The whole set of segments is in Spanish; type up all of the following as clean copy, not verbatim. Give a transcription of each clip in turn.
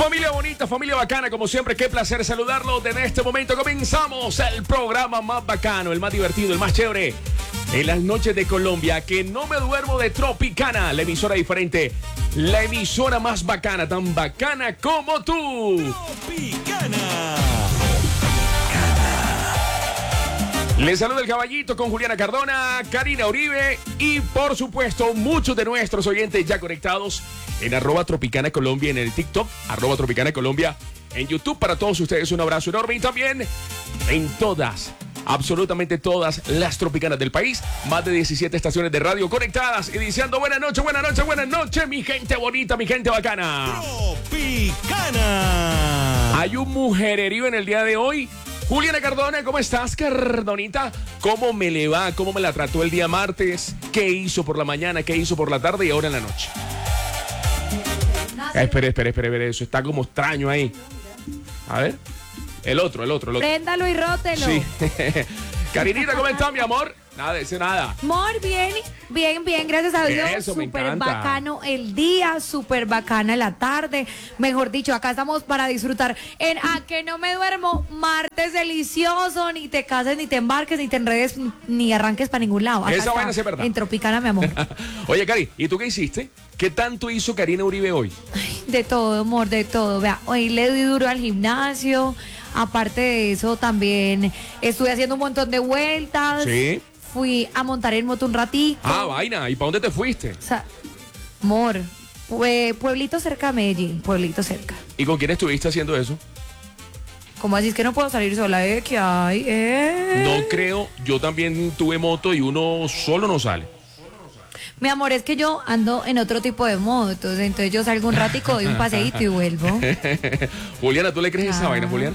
Familia bonita, familia bacana, como siempre, qué placer saludarlos. Desde este momento comenzamos el programa más bacano, el más divertido, el más chévere. En las noches de Colombia, que no me duermo de Tropicana, la emisora diferente, la emisora más bacana, tan bacana como tú. Tropicana. Les saluda el caballito con Juliana Cardona, Karina Uribe y por supuesto muchos de nuestros oyentes ya conectados en @Tropicana Colombia, en el TikTok, @Tropicana Colombia, en YouTube. Para todos ustedes un abrazo enorme y también en todas, absolutamente todas las tropicanas del país, más de 17 estaciones de radio conectadas y diciendo buenas noches, mi gente bonita, mi gente bacana. Tropicana. Hay un mujererío en el día de hoy. Juliana Cardona, ¿cómo estás, Cardonita? ¿Cómo me le va? ¿Cómo me la trató el día martes? ¿Qué hizo por la mañana? ¿Qué hizo por la tarde y ahora en la noche? Espere, eso está como extraño ahí. A ver, el otro. Préndalo y rótelo. Sí. Karinita, ¿cómo está, mi amor? Nada, dice nada. Amor, bien, gracias a Dios. Eso, me súper encanta. bacano el día, súper bacana la tarde. Mejor dicho, acá estamos para disfrutar en A que no me duermo, martes delicioso. Ni te cases, ni te embarques, ni te enredes, ni arranques para ningún lado. Acá Esa está, vaina sí es verdad. en Tropicana, mi amor. Oye, Cari, ¿y tú qué hiciste? ¿Qué tanto hizo Karina Uribe hoy? De todo, amor, de todo. Vea, hoy le di duro al gimnasio. Aparte de eso, también estuve haciendo un montón de vueltas. Sí. Fui a montar en moto un ratito. Ah, vaina. ¿Y para dónde te fuiste? O sea, amor, pueblito cerca de Medellín, pueblito cerca. ¿Y con quién estuviste haciendo eso? ¿Cómo así es que no puedo salir sola? ¿Qué hay? No creo, yo también tuve moto y uno solo no sale. Mi amor, es que yo ando en otro tipo de modo, entonces yo salgo un ratico, doy un paseíto y vuelvo. Juliana, ¿tú le crees esa vaina, Juliana?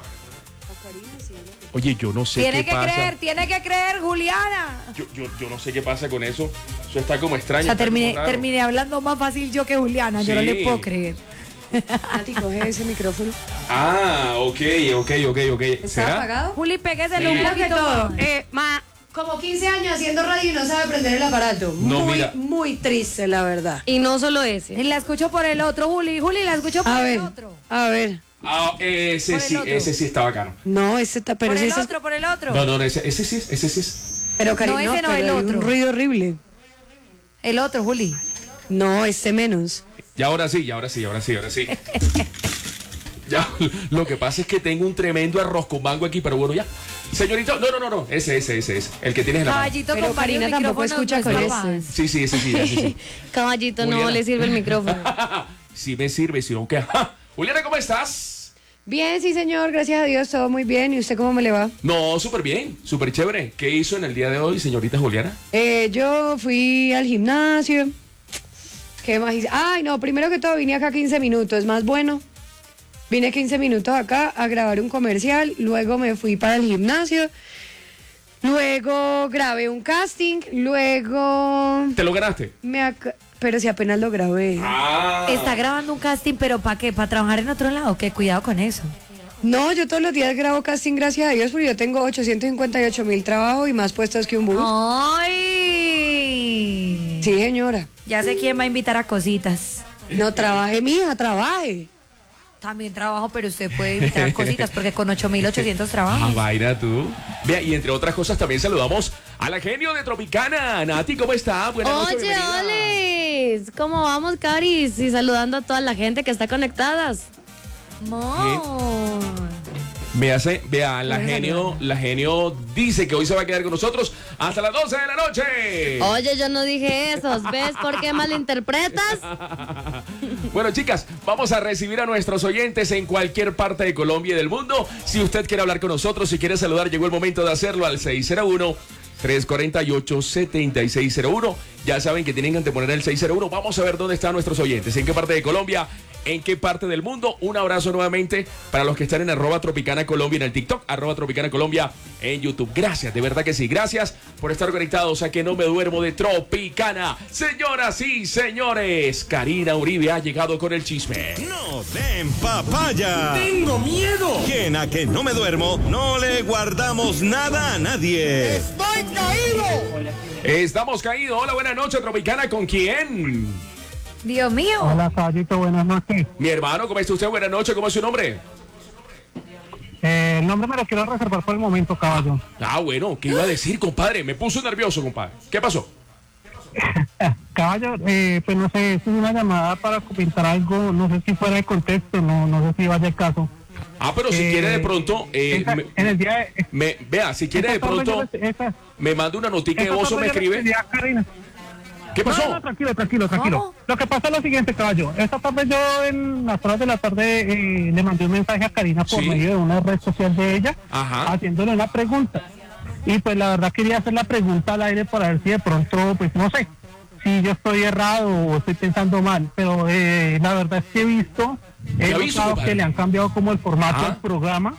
Oye, yo no sé qué pasa. Tiene que creer, Juliana. Yo no sé qué pasa con eso. Eso está como extraño. O sea, está como raro. terminé hablando más fácil yo que Juliana, yo no Sí. le puedo creer. Nati, coge ese micrófono. Ah, ok. ¿Está ¿Será? apagado? Juli, péguesele Sí. un Primero que poquito todo, más. como 15 años haciendo radio y no sabe prender el aparato. No, muy, mira. muy triste, la verdad. Y no solo ese. Y la escucho por el otro, Juli, la escucho por A el ver, otro. a ver. Ah, ese Por el sí, otro. ese sí está bacano. No, ese está, pero Por el ese otro, por el otro. No, ese sí es. Pero cariño, No, ese no, pero el hay otro. un ruido horrible. El otro, Juli. No, este menos. Y ahora sí. Ya, lo que pasa es que tengo un tremendo arroz con mango aquí, pero bueno, ya. Señorito, no, ese, el que tienes en la mano. Caballito Pero con varios Karina tampoco micrófonos, escucha no con es capaz. ese. Sí, ese sí. Caballito, no Juliana. le sirve el micrófono. Sí me sirve, si no, ¿qué? Juliana, ¿cómo estás? Bien, sí, señor, gracias a Dios, todo muy bien. ¿Y usted cómo me le va? No, súper bien, súper chévere. ¿Qué hizo en el día de hoy, señorita Juliana? Yo fui al gimnasio. ¿Qué más hice? Ay, no, primero que todo vine acá 15 minutos, más bueno. Vine 15 minutos acá a grabar un comercial, luego me fui para el gimnasio, luego grabé un casting, luego ¿Te lo ganaste? pero si apenas lo grabé. Ah. Está grabando un casting, pero ¿para qué? ¿Para trabajar en otro lado? Que cuidado con eso. No, yo todos los días grabo casting, gracias a Dios, porque yo tengo 858,000 trabajos y más puestos que un bus. ¡Ay! Sí, señora. Ya sé quién va a invitar a cositas. No trabaje, mija, trabaje. También trabajo, pero usted puede invitar a cositas porque con 8,800 Ah, trabajos. vaina tú. Vea, y entre otras cosas también saludamos a la genio de Tropicana. Nati, ¿cómo está? Buenas noches, Oye, bienvenida. Olis, ¿cómo vamos, Caris? Y saludando a toda la gente que está conectadas. Amor. Me hace, vea, la genio dice que hoy se va a quedar con nosotros hasta las 12 de la noche. Oye, yo no dije eso. ¿Ves por qué malinterpretas? Bueno, chicas, vamos a recibir a nuestros oyentes en cualquier parte de Colombia y del mundo. Si usted quiere hablar con nosotros, si quiere saludar, llegó el momento de hacerlo al 601-348-7601. Ya saben que tienen que anteponer el 601. Vamos a ver dónde están nuestros oyentes, en qué parte de Colombia, en qué parte del mundo. Un abrazo nuevamente para los que están en @Tropicana Colombia en el TikTok, @Tropicana Colombia en YouTube. Gracias, de verdad que sí. Gracias por estar conectados a Que No Me Duermo de Tropicana. Señoras y señores, Karina Uribe ha llegado con el chisme. No den papaya. ¡Tengo miedo! Que en A que no me duermo, no le guardamos nada a nadie. ¡Estoy caído! Estamos caídos. Hola, buenas noches, Tropicana. ¿Con quién? Dios mío. Hola, caballito, buenas noches. Mi hermano, ¿cómo está usted? Buenas noches, ¿cómo es su nombre? El nombre me lo quiero reservar por el momento, caballo. Ah, bueno, ¿qué iba a decir, compadre? Me puso nervioso, compadre. ¿Qué pasó? Caballo, pues no sé, es una llamada para comentar algo, no sé si fuera de contexto, no sé si vaya el caso. Ah, pero si quiere de pronto, en el día de... vea, si quiere de pronto, me manda una notica de voz o me escribe. ¿Qué pasó? No, tranquilo. ¿Cómo? Lo que pasa es lo siguiente, caballo. Esta tarde yo en las horas de la tarde le mandé un mensaje a Karina por Sí. medio de una red social de ella, Ajá. haciéndole una pregunta. Y pues la verdad quería hacer la pregunta al aire para ver si de pronto, pues no sé, si yo estoy errado o estoy pensando mal. Pero la verdad es que he visto que le han cambiado como el formato del programa.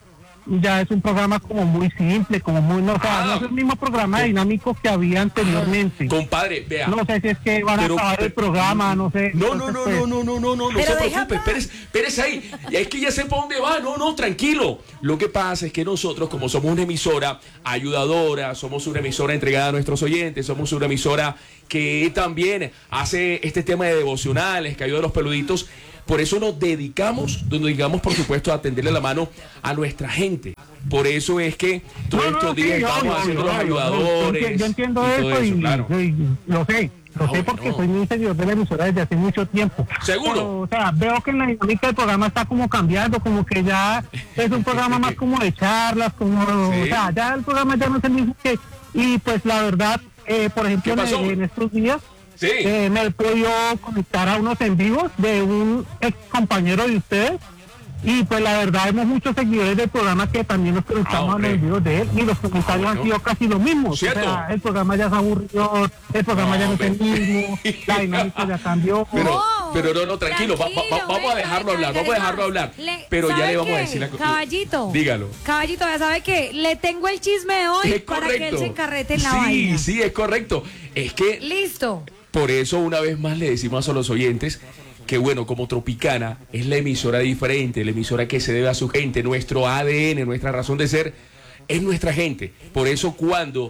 Ya es un programa como muy simple, como muy, no, o sea, no es el mismo programa dinámico que había anteriormente. Compadre, vea. No sé si es que van a acabar el programa, no sé. No Pero se deja preocupe, espérese ahí. Es que ya sé para dónde va, no, tranquilo. Lo que pasa es que nosotros, como somos una emisora ayudadora, somos una emisora entregada a nuestros oyentes, somos una emisora que también hace este tema de devocionales, que ayuda a los peluditos. Por eso nos dedicamos, por supuesto, a tenderle la mano a nuestra gente. Por eso es que todos estos días estamos haciendo los ayudadores. Yo entiendo y todo eso, claro. y lo sé porque soy muy seguidor de la emisora desde hace mucho tiempo. ¿Seguro? Pero, o sea, veo que la dinámica del programa está como cambiando, como que ya es un programa más como de charlas, como, Sí. o sea, ya el programa ya no es el mismo que... Y pues la verdad, por ejemplo, ¿Qué pasó? en estos días... Sí. me he podido conectar a unos en vivos de un ex compañero de ustedes y pues la verdad vemos muchos seguidores del programa que también nos conectamos a los en vivos de él y los comentarios han sido casi los mismos. ¿Cierto? O sea, el programa ya se aburrió, el programa ya no es el mismo, la dinámica ya cambió. Pero no, tranquilo, vamos a dejarlo hablar, pero ya le vamos a decir la cosa. Caballito. Dígalo. Caballito, ya sabe que le tengo el chisme de hoy Es para que él se encarrete en la sí, vaina. Sí, es correcto. Es que Listo. por eso una vez más le decimos a los oyentes que bueno, como Tropicana es la emisora diferente, la emisora que se debe a su gente, nuestro ADN, nuestra razón de ser, es nuestra gente. Por eso cuando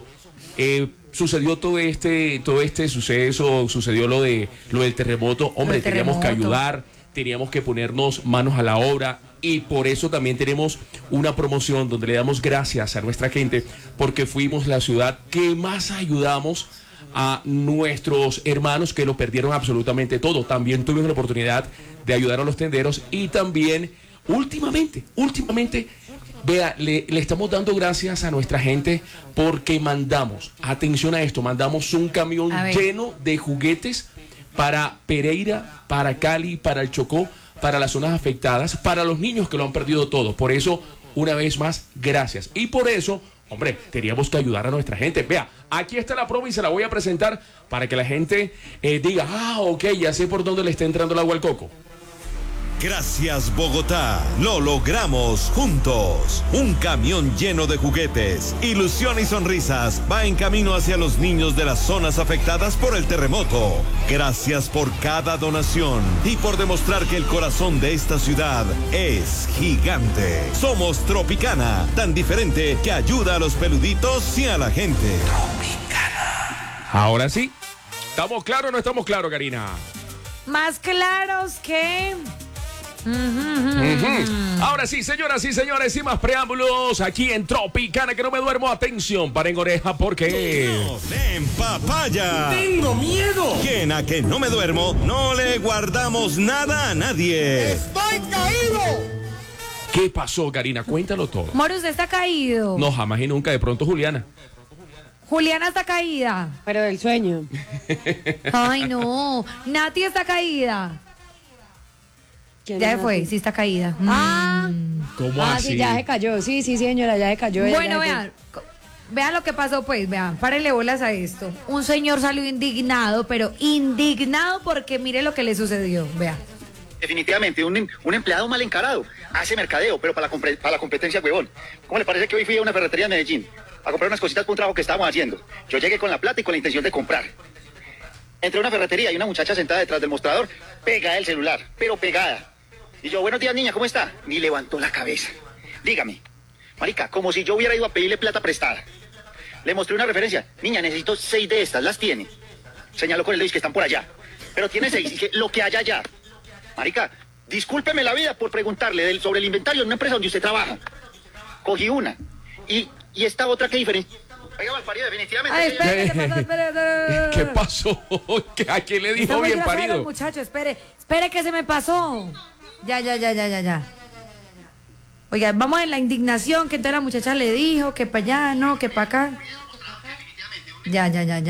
sucedió todo este suceso, sucedió lo del terremoto, hombre, teníamos que ayudar, teníamos que ponernos manos a la obra y por eso también tenemos una promoción donde le damos gracias a nuestra gente porque fuimos la ciudad que más ayudamos a nuestros hermanos que lo perdieron absolutamente todo. También tuvimos la oportunidad de ayudar a los tenderos y también últimamente, vea, le estamos dando gracias a nuestra gente porque mandamos, atención a esto, mandamos un camión lleno de juguetes para Pereira, para Cali, para el Chocó, para las zonas afectadas, para los niños que lo han perdido todo. Por eso, una vez más, gracias. Y por eso, hombre, teníamos que ayudar a nuestra gente. Vea, aquí está la promo y se la voy a presentar para que la gente diga, ok, ya sé por dónde le está entrando el agua al coco. Gracias, Bogotá. Lo logramos juntos. Un camión lleno de juguetes, ilusión y sonrisas va en camino hacia los niños de las zonas afectadas por el terremoto. Gracias por cada donación y por demostrar que el corazón de esta ciudad es gigante. Somos Tropicana, tan diferente que ayuda a los peluditos y a la gente. Tropicana. Ahora sí. ¿Estamos claros o no estamos claros, Karina? Más claros que... Ahora sí, señoras y señores, sin más preámbulos, aquí en Tropicana, que no me duermo, atención, paren oreja, porque... En papaya. ¡Tengo miedo! Quien a que no me duermo, no le guardamos nada a nadie. ¡Estoy caído! ¿Qué pasó, Karina? Cuéntalo todo. Moro, usted está caído. No, jamás y nunca, de pronto Juliana. Juliana está caída. Pero del sueño. Ay, no. Nati está caída. ¿Quién Ya es se fue, Nati? sí está caída. ¿Cómo así? Sí, ya se cayó. Sí, señora, ya se cayó. Bueno, vean lo que pasó, pues, vean, párenle bolas a esto. Un señor salió indignado, pero indignado porque mire lo que le sucedió, vean. Definitivamente, un empleado mal encarado. Hace mercadeo, pero para la competencia, huevón. ¿Cómo le parece que hoy fui a una ferretería en Medellín a comprar unas cositas para un trabajo que estábamos haciendo? Yo llegué con la plata y con la intención de comprar. Entré a una ferretería y una muchacha sentada detrás del mostrador, pegada del celular, pero pegada. Y yo, buenos días, niña, ¿cómo está? Ni levantó la cabeza. Dígame, marica, como si yo hubiera ido a pedirle plata prestada. Le mostré una referencia. Niña, necesito 6 de estas, ¿las tiene? Señaló con el dedo que están por allá. pero tiene 6, y que lo que haya allá. Marica, discúlpeme la vida por preguntarle sobre el inventario de una empresa donde usted trabaja. Cogí una. Y esta otra, ¿qué diferencia? Oiga, Malparido, definitivamente. Ay, espere, ¿Qué pasó? ¿A quién le dijo bien parido? Muchacho, espere que se me pasó. Ya. Oiga, vamos en la indignación, que entonces la muchacha le dijo que para allá, no, que para acá. Ya.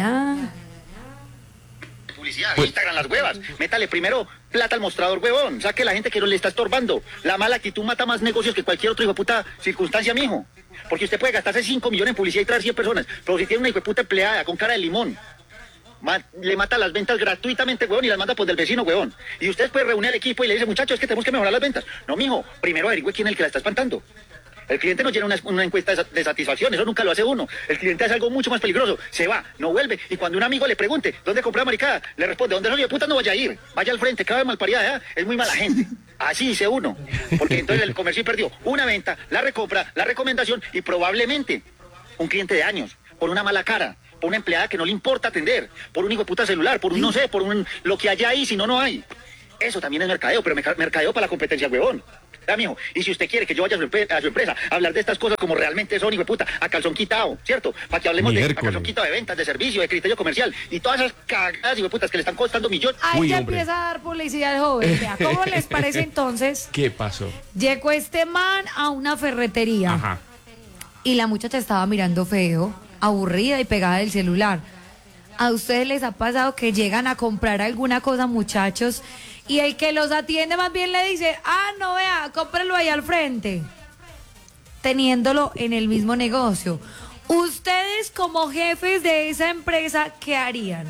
Publicidad, Instagram, las huevas. Métale primero plata al mostrador, huevón. Saque la gente que no le está estorbando. La mala actitud mata más negocios que cualquier otro hijo de puta circunstancia, mijo. Porque usted puede gastarse 5 millones en publicidad y traer 100 personas. Pero si tiene una hijo de puta empleada con cara de limón, le mata las ventas gratuitamente, huevón, y las manda pues del vecino, huevón. Y usted puede reunir al equipo y le dice, muchachos, es que tenemos que mejorar las ventas. No, mijo, primero averigüe quién es el que la está espantando. El cliente no llena una encuesta de satisfacción, eso nunca lo hace uno. El cliente hace algo mucho más peligroso, se va, no vuelve. Y cuando un amigo le pregunte, ¿dónde compró la maricada? Le responde, ¿dónde no, de puta no vaya a ir? Vaya al frente, cada vez malparida, es muy mala gente. Así dice uno. Porque entonces el comercio perdió una venta, la recompra, la recomendación y probablemente un cliente de años, por una mala cara, por una empleada que no le importa atender, por un hijo de puta celular, por un no sé, por un lo que haya ahí, si no, no hay. Eso también es mercadeo, pero mercadeo para la competencia, huevón. Mijo, y si usted quiere que yo vaya a su empresa a hablar de estas cosas como realmente son, hijo de puta, a calzón quitado, ¿cierto? Para que hablemos de calzón quitado de ventas, de servicio, de criterio comercial y todas esas cagadas, hijo de putas, que le están costando millones. Ahí ya empieza a dar publicidad al joven. Vea, ¿cómo les parece entonces? ¿Qué pasó? Llegó este man a una ferretería. Ajá. Y la muchacha estaba mirando feo, aburrida y pegada del celular. ¿A ustedes les ha pasado que llegan a comprar alguna cosa, muchachos, y el que los atiende más bien le dice, no vea, cómprelo ahí al frente, teniéndolo en el mismo negocio? Ustedes como jefes de esa empresa, ¿qué harían?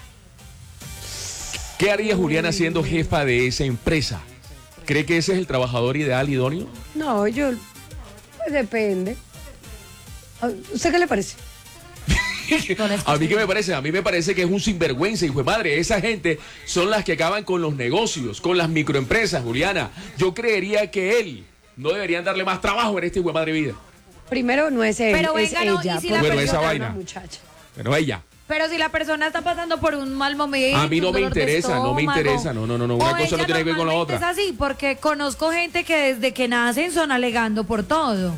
¿Qué haría Juliana siendo jefa de esa empresa? ¿Cree que ese es el trabajador ideal, idóneo? No, pues depende. ¿A usted qué le parece? A mí, ¿qué me parece? A mí me parece que es un sinvergüenza, hijo de madre. Esa gente son las que acaban con los negocios, con las microempresas, Juliana. Yo creería que él no deberían darle más trabajo en este hijo de madre vida. Primero no es él, pero es venga, no, ella. y si la bueno, persona, esa vaina. Muchacha. Pero ella. Pero si la persona está pasando por un mal momento, A mí no un me dolor de interesa, no me estómago, interesa. No. Una o cosa no ella tiene que ver con la normalmente otra. Es así, porque conozco gente que desde que nacen son alegando por todo.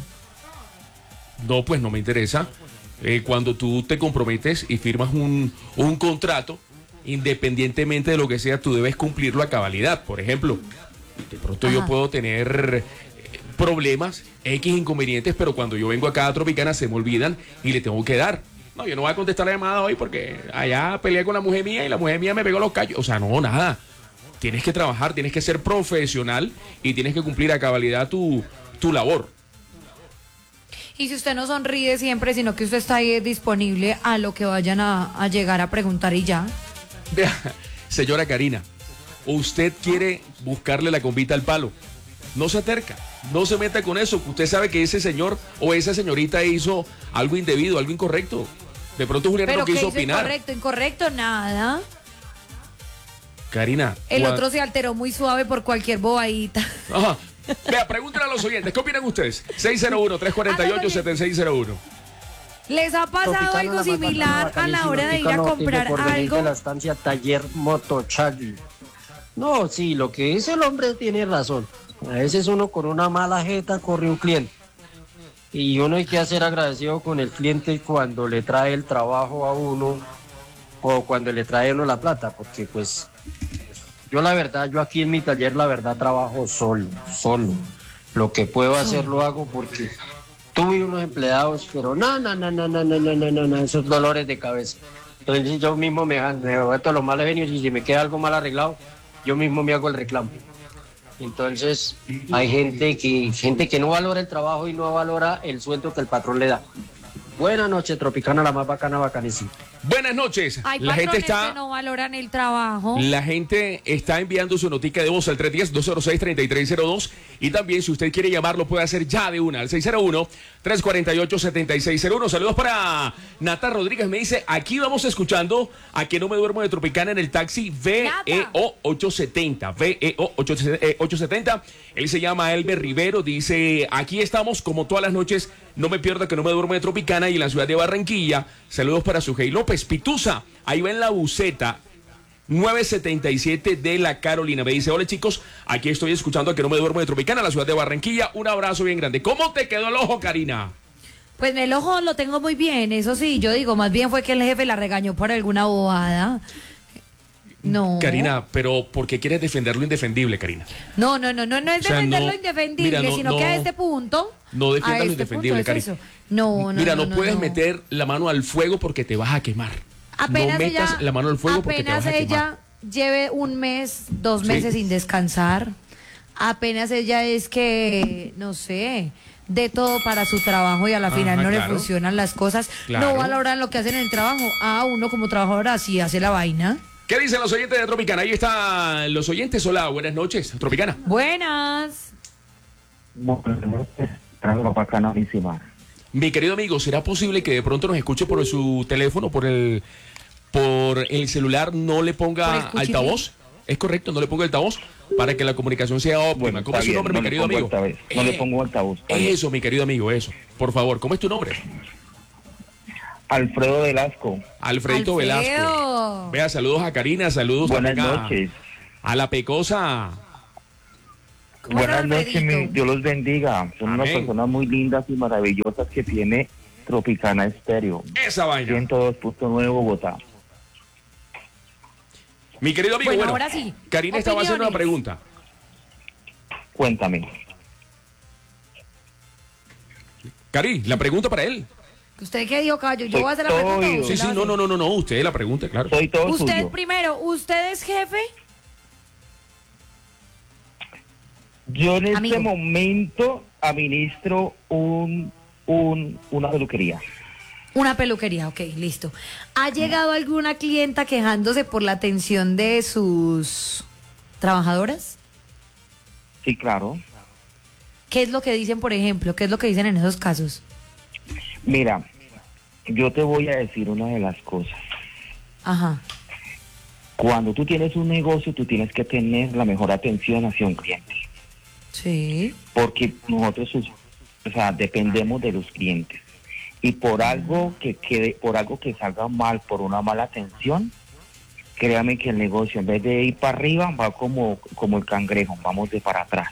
No, pues no me interesa. Cuando tú te comprometes y firmas un contrato, independientemente de lo que sea, tú debes cumplirlo a cabalidad. Por ejemplo, de pronto yo puedo tener problemas, X inconvenientes, pero cuando yo vengo acá a Tropicana se me olvidan y le tengo que dar. No, yo no voy a contestar la llamada hoy porque allá peleé con la mujer mía y la mujer mía me pegó los callos. O sea, no, nada. Tienes que trabajar, tienes que ser profesional y tienes que cumplir a cabalidad tu labor. Y si usted no sonríe siempre, sino que usted está ahí disponible a lo que vayan a llegar a preguntar y ya. Vea, señora Karina, usted quiere buscarle la convita al palo. No se acerca, no se meta con eso. Usted sabe que ese señor o esa señorita hizo algo indebido, algo incorrecto. De pronto Juliana no quiso opinar. Incorrecto, nada. Karina. El otro se alteró muy suave por cualquier bobadita. Ajá. Vea, pregúntenle a los oyentes, ¿qué opinan ustedes? 601-348-7601. ¿Les ha pasado algo similar a la hora de ir a comprar algo? De la estancia Taller Motochagui. No, sí, lo que dice el hombre tiene razón. A veces uno con una mala jeta corre un cliente. Y uno hay que ser agradecido con el cliente cuando le trae el trabajo a uno o cuando le trae uno la plata, porque pues yo la verdad, yo aquí en mi taller la verdad trabajo solo. Lo que puedo hacer lo hago porque tuve unos empleados, pero no, esos dolores de cabeza. Entonces yo mismo me meto los malos genios y si me queda algo mal arreglado, yo mismo me hago el reclamo. Entonces hay gente que no valora el trabajo y no valora el sueldo que el patrón le da. Buenas noches, Tropicana, la más bacana, bacanísima. Buenas noches. Hay la gente está que no valoran el trabajo. La gente está enviando su notica de voz al 310-206-3302 y también si usted quiere llamarlo puede hacer ya de una al 601-348-7601. Saludos para Nata Rodríguez, me dice, aquí vamos escuchando A que no me duermo de Tropicana en el taxi VEO 870. VEO 870. Él se llama Elber Rivero, dice, aquí estamos como todas las noches, no me pierda que no me duermo de Tropicana y en la ciudad de Barranquilla. Saludos para Sujei López. Pitusa, ahí va en la buceta. 977 de la Carolina. Me dice, hola chicos, aquí estoy escuchando a Que No Me Duermo de Tropicana, la ciudad de Barranquilla. Un abrazo bien grande. ¿Cómo te quedó el ojo, Karina? Pues el ojo lo tengo muy bien, eso sí, yo digo, más bien fue que el jefe la regañó por alguna bobada. No. Karina, pero ¿por qué quieres defender lo indefendible, Karina? No es defender lo indefendible, mira, sino que a este punto... No defiendas lo este indefendible, punto es Karina. eso. No. Mira, no puedes meter la mano al fuego porque te vas a quemar. Apenas no metas la mano al fuego porque te vas a quemar. Apenas ella lleve un mes, 2 meses sin descansar, apenas ella es que, no sé, de todo para su trabajo y a la final no le funcionan las cosas, no valoran lo que hacen en el trabajo. Uno como trabajador así hace la vaina. ¿Qué dicen los oyentes de Tropicana? Ahí están los oyentes. Hola, buenas noches, Tropicana. Buenas. Buenas noches, bacanísima. Mi querido amigo, ¿será posible que de pronto nos escuche por su teléfono, por el celular, no le ponga altavoz? ¿Es correcto? ¿No le ponga altavoz? Para que la comunicación sea óptima. Bueno, ¿Cómo es su nombre, mi querido amigo? No le pongo altavoz. Eso, mi querido amigo, eso. Por favor, ¿cómo es tu nombre? Alfredo Velasco. Alfredo Velasco. Vea, saludos a Karina, saludos Buenas noches. A la Pecosa. Buenas noches, Dios los bendiga. Son unas personas muy lindas y maravillosas que tiene Tropicana Estéreo. Esa vaina. 102.9 Bogotá. Mi querido amigo, bueno, ahora sí. Karina estaba haciendo una pregunta. Cuéntame. Cari, la pregunta para él. ¿Usted qué dijo, caballo? Yo voy a hacer la pregunta. Sí, no, usted la pregunta, claro. Soy todo usted suyo. Primero, ¿usted es jefe? Yo en este momento administro una peluquería. Una peluquería, ok, listo. ¿Ha llegado alguna clienta quejándose por la atención de sus trabajadoras? Sí, claro. ¿Qué es lo que dicen, por ejemplo? ¿Qué es lo que dicen en esos casos? Mira, yo te voy a decir una de las cosas. Ajá. Cuando tú tienes un negocio, tú tienes que tener la mejor atención hacia un cliente. Sí. Porque nosotros, dependemos de los clientes. Y por algo por algo que salga mal, por una mala atención, créame que el negocio, en vez de ir para arriba, va como el cangrejo, vamos de para atrás.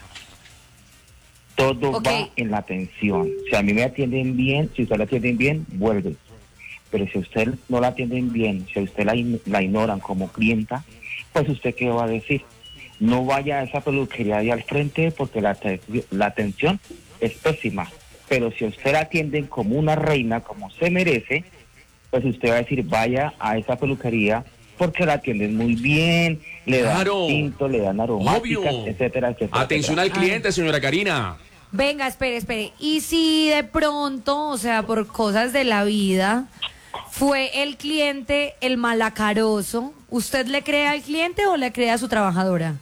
Todo va en la atención. Si a mí me atienden bien, si usted la atienden bien, vuelve. Pero si usted no la atienden bien, si a usted la ignoran como clienta, pues usted qué va a decir. No vaya a esa peluquería de al frente porque la atención es pésima. Pero si a usted la atienden como una reina, como se merece, pues usted va a decir, vaya a esa peluquería porque la atienden muy bien, le dan tinto, le dan aromáticas, etcétera. Atención al cliente, señora Karina. Venga, espere. Y si de pronto, o sea, por cosas de la vida, fue el cliente el malacaroso, ¿usted le cree al cliente o le cree a su trabajadora?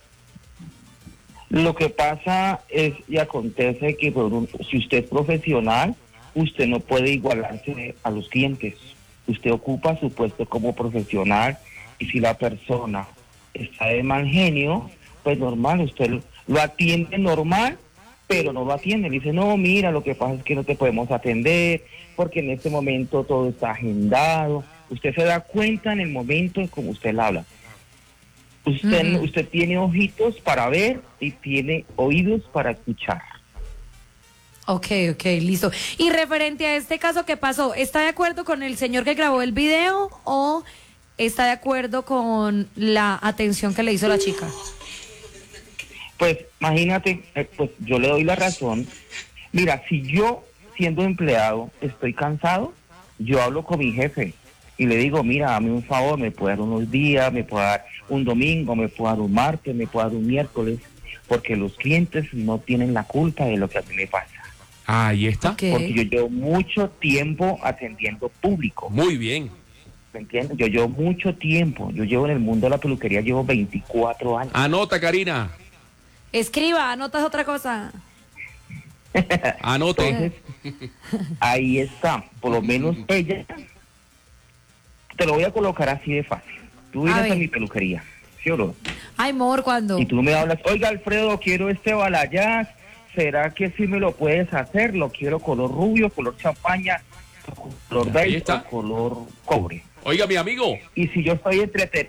Lo que pasa es y acontece que si usted es profesional, usted no puede igualarse a los clientes. Usted ocupa su puesto como profesional y si la persona está de mal genio, pues normal, usted lo atiende normal, pero no lo atiende. Le dice, no, mira, lo que pasa es que no te podemos atender porque en este momento todo está agendado. Usted se da cuenta en el momento en como usted le habla. Usted tiene ojitos para ver y tiene oídos para escuchar. Ok, listo. Y referente a este caso que pasó, ¿está de acuerdo con el señor que grabó el video o está de acuerdo con la atención que le hizo la chica? Pues imagínate, pues yo le doy la razón. Mira, si yo siendo empleado estoy cansado, yo hablo con mi jefe y le digo, mira, dame un favor, me puede dar unos días, me puede dar un domingo, me puede dar un martes, me puede dar un miércoles, porque los clientes no tienen la culpa de lo que a mí me pasa. Ahí está. Porque yo llevo mucho tiempo atendiendo público. Muy bien. ¿Me entiendes? Yo llevo mucho tiempo, yo llevo en el mundo de la peluquería, llevo 24 años. Anota, Karina. Escriba, anotas otra cosa. Anote. Entonces, ahí está, por lo menos ella, te lo voy a colocar así de fácil. Tú vienes a mi peluquería, ¿sí o no? Ay, amor, ¿cuándo? Y tú me hablas, oiga, Alfredo, quiero este balayage, ¿será que sí me lo puedes hacer? Lo quiero color rubio, color champaña, color beige o color cobre. Oiga, mi amigo. Y si yo estoy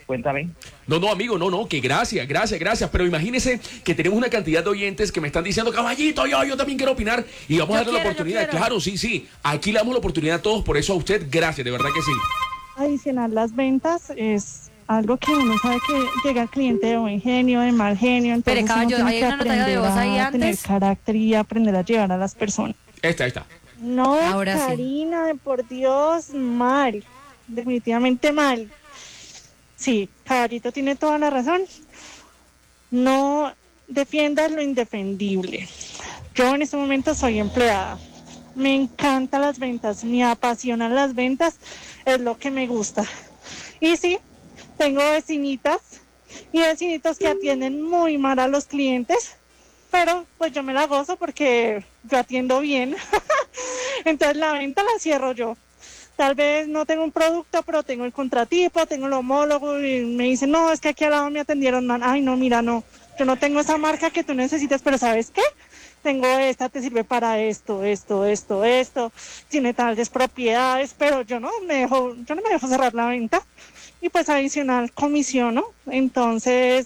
cuéntame. No, amigo, no, que gracias. Pero imagínese que tenemos una cantidad de oyentes que me están diciendo, caballito, yo también quiero opinar y vamos a darle la oportunidad. Claro, sí. Aquí le damos la oportunidad a todos, por eso a usted, gracias, de verdad que sí. Adicionar las ventas es algo que uno sabe que llega al cliente de buen genio, de mal genio. Entonces Pero caballo, hay una nota de voz ahí antes. Tener carácter y aprender a llevar a las personas. Esta. No, Ahora Karina, por Dios, mal. Definitivamente mal. Sí, Caballito tiene toda la razón. No defiendas lo indefendible. Yo en este momento soy empleada. Me encantan las ventas, me apasionan las ventas, es lo que me gusta. Y sí, tengo vecinitas y vecinitos que atienden muy mal a los clientes, pero pues yo me la gozo porque yo atiendo bien. Entonces la venta la cierro yo. Tal vez no tengo un producto, pero tengo el contratipo, tengo el homólogo y me dicen, no, es que aquí al lado me atendieron mal. Ay, no, mira, no, yo no tengo esa marca que tú necesitas, pero ¿sabes qué? Tengo esta, te sirve para esto, tiene tales propiedades, pero yo no me dejo cerrar la venta y pues adicional comisión, ¿no? Entonces,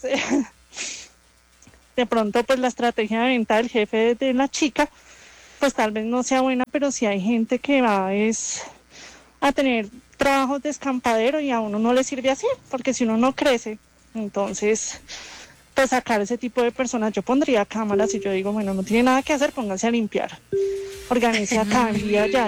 de pronto pues la estrategia de venta del jefe de la chica, pues tal vez no sea buena, pero sí hay gente que va a tener trabajos de escampadero y a uno no le sirve así, porque si uno no crece, entonces pues sacar ese tipo de personas, yo pondría cámaras y yo digo, bueno, no tiene nada que hacer, pónganse a limpiar, organice acá, envía ya,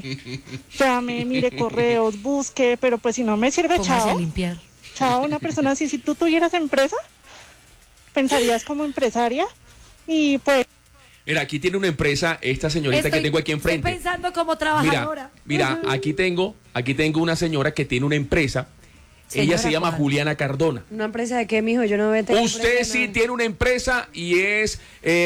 llame, mire correos, busque, pero pues si no me sirve, Póngase a limpiar. Chao, una persona así, si tú tuvieras empresa, pensarías como empresaria y pues... Mira, aquí tiene una empresa, esta señorita que tengo aquí enfrente. Estoy pensando como trabajadora. Mira, aquí tengo una señora que tiene una empresa. Ella se llama Juliana Cardona. ¿Una empresa de qué, mijo? Yo no veo. Usted sí tiene una empresa y es,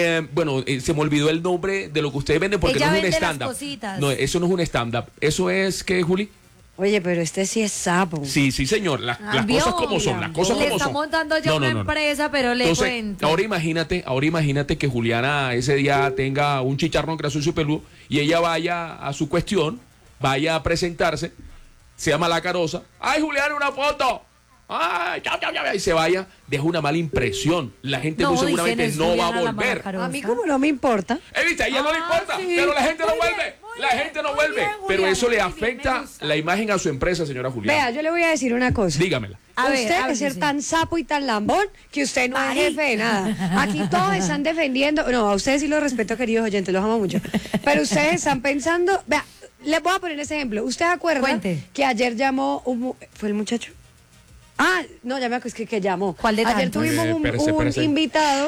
se me olvidó el nombre de lo que ustedes venden porque ella no es un vende stand-up. las cositas. No, eso no es un stand-up. ¿Eso es qué, Juli? Oye, pero este sí es sapo. Sí, señor. Las cosas como son, las cosas como son. Le está montando ya una empresa, pero le Entonces, cuento. Ahora imagínate que Juliana ese día tenga un chicharrón gracioso y peludo y ella vaya a su cuestión, vaya a presentarse, se llama La Carosa. ¡Ay, Juliana, una foto! ¡Ay, chao! Y se vaya, deja una mala impresión. La gente muy seguramente no va a volver. A mí como no me importa. ¿Viste? A ella no le importa, sí. pero la gente no Muy vuelve. bien, La gente no vuelve. bien, Pero Juliana, eso le muy bien, afecta me gusta. la imagen a su empresa, señora Juliana. Vea, yo le voy a decir una cosa. Dígamela. A ver, usted de ser tan sapo y tan lambón que usted no es jefe de nada. Aquí todos están defendiendo. No, a ustedes sí los respeto, queridos oyentes, los amo mucho. Pero ustedes están pensando. Vea, les voy a poner ese ejemplo. ¿Usted acuerda que ayer llamó ¿fue el muchacho? Ah, no, ya me acuerdo que llamó. ¿Cuál de Ayer tantos? tuvimos un invitado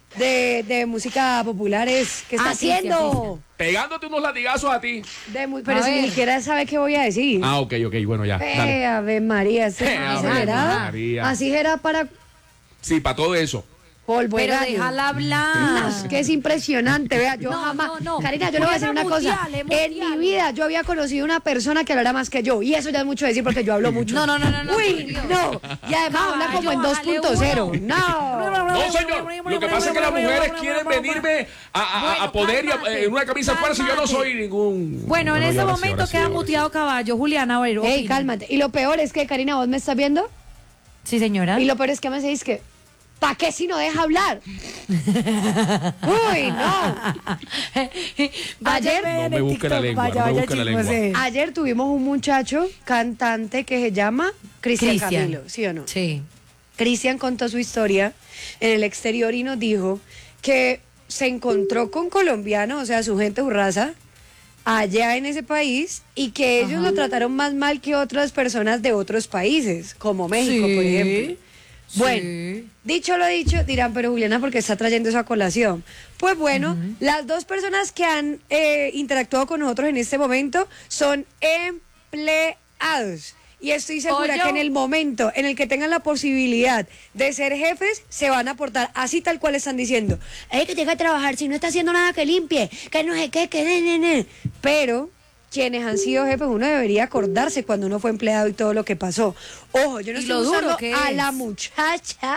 de música populares que está haciendo. Pegándote unos latigazos a ti. Pero si ni siquiera sabe qué voy a decir. Ah, ok, bueno, ya. Dale. Ave María, acelerada. Así era para Sí, para todo eso. polvo de Pero gallo. déjala hablar. No, que es impresionante, vea, yo jamás, Karina, yo le voy a decir una cosa, en mi vida yo había conocido una persona que hablara más que yo, y eso ya es mucho decir porque yo hablo mucho. No. Uy, no, y además habla como en 2.0. No, señor, lo que pasa es que las mujeres quieren venirme a poner en una camisa fuerza y yo no soy ningún... Bueno, en ese momento queda muteado caballo, Juliana. Ey, cálmate, y lo peor es que, Karina, ¿vos me estás viendo? Sí, señora. Y lo peor es que me decís que ¿para qué si no deja hablar? Uy, no. Ayer no me busque la lengua, Ayer tuvimos un muchacho cantante que se llama Cristian Camilo, ¿sí o no? Sí. Cristian contó su historia en el exterior y nos dijo que se encontró con colombianos, o sea, su gente urraza, allá en ese país y que ellos lo trataron más mal que otras personas de otros países, como México, por ejemplo. Bueno, dicho lo dicho, dirán, pero Juliana, ¿por qué está trayendo eso a colación? Pues bueno, las dos personas que han interactuado con nosotros en este momento son empleados. Y estoy segura que en el momento en el que tengan la posibilidad de ser jefes, se van a portar así tal cual están diciendo. Que llega a trabajar, si no está haciendo nada que limpie, que no sé qué, que Pero quienes han sido jefes, uno debería acordarse cuando uno fue empleado y todo lo que pasó. Ojo, yo no estoy usando a la muchacha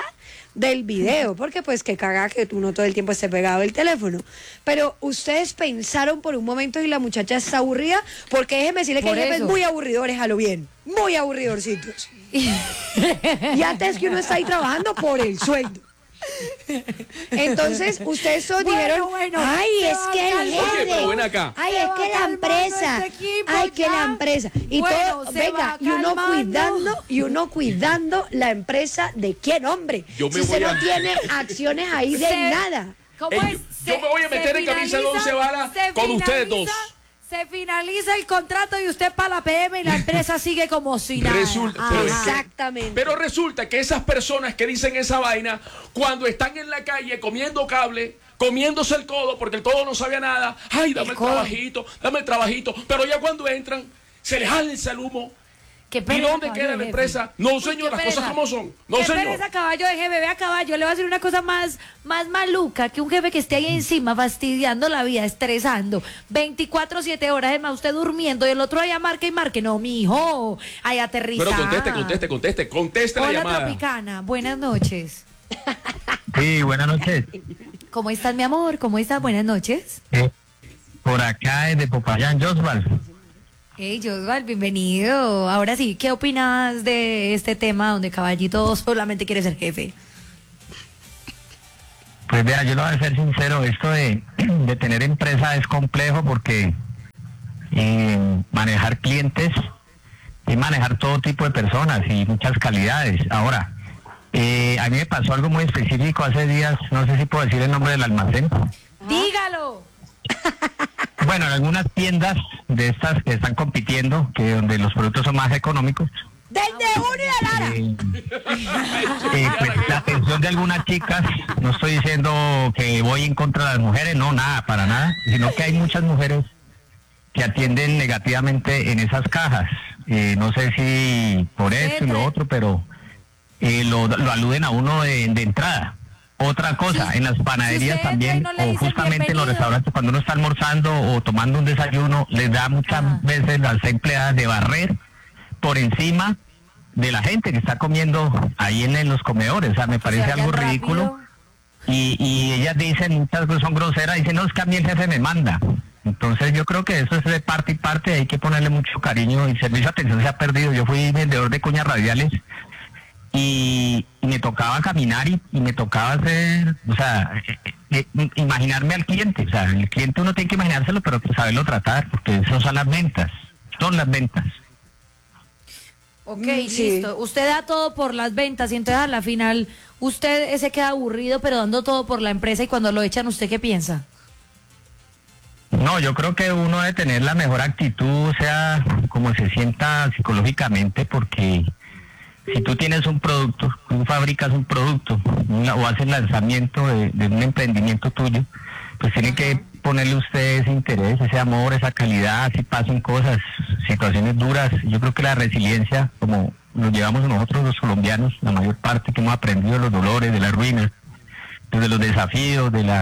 del video, porque pues que caga que uno todo el tiempo esté pegado del teléfono. Pero ustedes pensaron por un momento y la muchacha está aburrida, porque déjeme decirle que hay jefes muy aburridores a lo bien, muy aburridorcitos. Y antes que uno está ahí trabajando por el sueldo. Entonces ustedes todos dijeron, ay, es que el jefe, ay, es que la empresa, ay, que la empresa, y todo, venga, y uno cuidando la empresa de quién, hombre, si usted no tiene acciones ahí de nada. Yo me voy a meter en camisa de 11 balas con ustedes dos. Se finaliza el contrato y usted para la PM y la empresa sigue como si nada. Exactamente. Pero resulta que esas personas que dicen esa vaina, cuando están en la calle comiendo cable, comiéndose el codo, porque el codo no sabía nada, ay, dame el trabajito, pero ya cuando entran, se les alza el humo. ¿Y dónde queda la empresa? No, señor, las cosas como son. No, señor. ¿Qué pereza, caballo de jefe? Vea, caballo, le voy a decir una cosa más maluca, que un jefe que esté ahí encima fastidiando la vida, estresando, 24/7 horas, es más, usted durmiendo, y el otro allá marque y marque. No, mijo, ahí aterriza. Pero conteste la llamada. Hola, Tropicana, buenas noches. Sí, buenas noches. ¿Cómo estás, mi amor? ¿Cómo estás? Buenas noches. Por acá desde Popayán, Josval. Hey, Josval, bienvenido. Ahora sí, ¿qué opinas de este tema donde Caballito solamente quiere ser jefe? Pues vea, yo lo voy a ser sincero, esto de tener empresa es complejo porque manejar clientes y manejar todo tipo de personas y muchas calidades. Ahora, a mí me pasó algo muy específico hace días, no sé si puedo decir el nombre del almacén. ¡Dígalo! Bueno, en algunas tiendas de estas que están compitiendo, que donde los productos son más económicos. ¡Desde Lara! Pues la atención de algunas chicas, no estoy diciendo que voy en contra de las mujeres, no, nada, para nada, sino que hay muchas mujeres que atienden negativamente en esas cajas. No sé si por eso y lo otro, pero lo aluden a uno de entrada. Otra cosa, en las panaderías también, o justamente en los restaurantes, cuando uno está almorzando o tomando un desayuno, les da muchas veces las empleadas de barrer por encima de la gente que está comiendo ahí en los comedores. O sea, me parece algo ridículo. Y ellas dicen, muchas veces son groseras, dicen, no, es que a mí el jefe me manda. Entonces yo creo que eso es de parte y parte, hay que ponerle mucho cariño, y servicio de atención se ha perdido. Yo fui vendedor de cuñas radiales y me tocaba caminar y me tocaba hacer, o sea, imaginarme al cliente. O sea, el cliente uno tiene que imaginárselo, pero saberlo tratar, porque eso son las ventas, Ok, listo. Usted da todo por las ventas y entonces a la final usted se queda aburrido, pero dando todo por la empresa, y cuando lo echan, ¿usted qué piensa? No, yo creo que uno debe tener la mejor actitud, o sea, como se sienta psicológicamente, porque si tú tienes un producto, tú fabricas un producto o haces lanzamiento de un emprendimiento tuyo, pues tiene que ponerle usted ese interés, ese amor, esa calidad, si pasan cosas, situaciones duras. Yo creo que la resiliencia, como nos llevamos nosotros los colombianos, la mayor parte que hemos aprendido de los dolores, de las ruinas, de los desafíos, de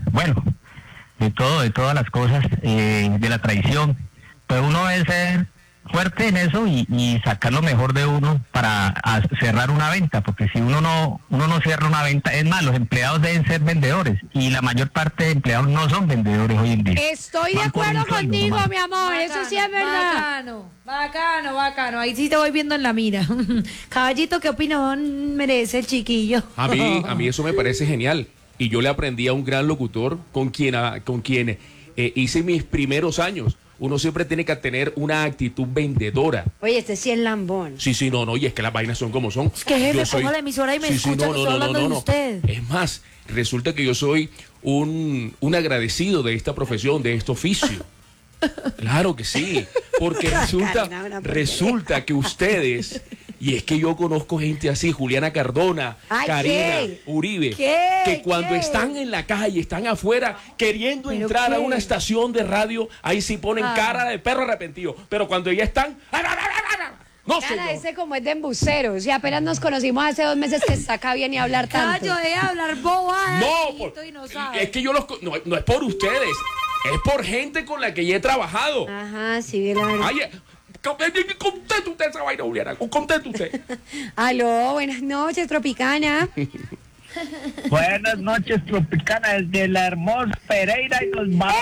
todas las cosas, de la traición, pues uno debe ser fuerte en eso y sacar lo mejor de uno para cerrar una venta, porque si uno no cierra una venta, es más, los empleados deben ser vendedores, y la mayor parte de empleados no son vendedores hoy en día. Estoy de acuerdo contigo, mi amor, eso sí es verdad. Bacano, ahí sí te voy viendo en la mira. Caballito, ¿qué opinión merece el chiquillo? A mí eso me parece genial, y yo le aprendí a un gran locutor con quien hice mis primeros años. Uno siempre tiene que tener una actitud vendedora. Oye, este sí es lambón. Sí, no, y es que las vainas son como son. Es que jefe, pongo la emisora y me escucha que estoy hablando de usted. Es más, resulta que yo soy un agradecido de esta profesión, de este oficio. Claro que sí, porque resulta que ustedes, y es que yo conozco gente así, Juliana Cardona, Karina Uribe, que cuando están en la calle, están afuera queriendo entrar a una estación de radio, ahí sí ponen cara de perro arrepentido, pero cuando ya están... No, Cara, ese como es de embustero, o sea, apenas nos conocimos hace 2 meses que está acá bien y hablar tanto. Callo de hablar bobada. Es que yo no es por ustedes, es por gente con la que ya he trabajado. Ajá, sí, la verdad. Ay, conteste usted esa vaina, Juliana, conteste usted. Aló, buenas noches, Tropicana. Buenas noches, Tropicana, desde la hermosa Pereira y los vamos.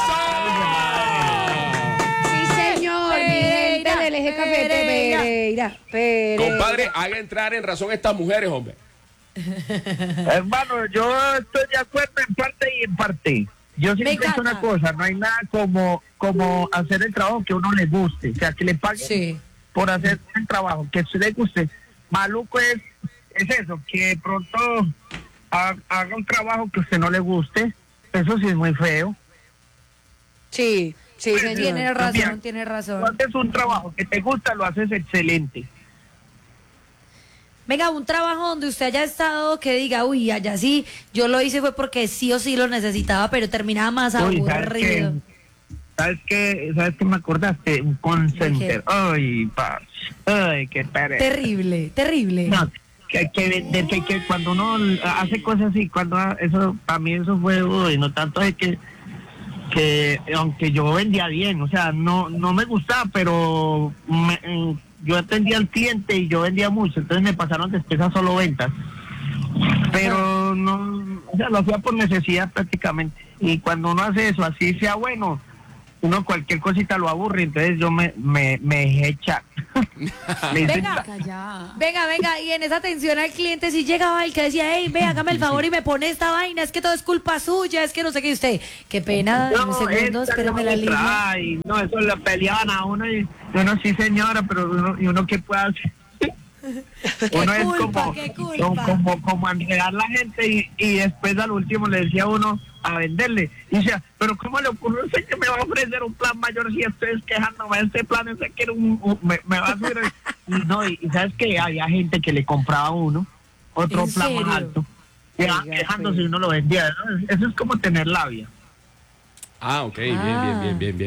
Sí, señor, mi gente del eje cafete, Pereira. Compadre, haga entrar en razón a estas mujeres, hombre. Hermano, yo estoy de acuerdo en parte y en parte. Yo siempre he dicho una cosa, no hay nada como hacer el trabajo que a uno le guste, o sea, que le paguen por hacer el trabajo que a usted le guste. Maluco es eso, que de pronto haga un trabajo que a usted no le guste, eso sí es muy feo. Sí, Pues, tiene razón. Cuando es un trabajo que te gusta, lo haces excelente. Venga, un trabajo donde usted haya estado que diga, uy, allá sí, yo lo hice fue porque sí o sí lo necesitaba, pero terminaba más aburrido. ¿Sabes qué me acordaste? Un call center. Ay, qué pereza. Terrible. No, que cuando uno hace cosas así, eso, para mí eso fue, no tanto es que aunque yo vendía bien, o sea, no me gustaba, pero yo atendía al cliente y yo vendía mucho, entonces me pasaron después a solo ventas. Pero no, o sea, lo hacía por necesidad prácticamente. Y cuando uno hace eso, así sea bueno, uno cualquier cosita lo aburre, entonces yo me dejé echar. Venga, y en esa atención al cliente si llegaba el que decía, hey, ve, hágame el favor y me pone esta vaina, es que todo es culpa suya, es que no sé qué usted. Qué pena, un segundo, espérame la línea. Ay, no, eso le peleaban a uno y uno sí señora, pero uno qué puede hacer. Uno es como enredar la gente y después al último le decía uno a venderle y decía, pero ¿cómo le ocurrió usted que me va a ofrecer un plan mayor si estoy quejándome de este plan? Ese que era me va a subir y sabes que había gente que le compraba a uno otro plan más alto y quejándose y uno lo vendía, ¿no? Eso es como tener labia. Ok, bien.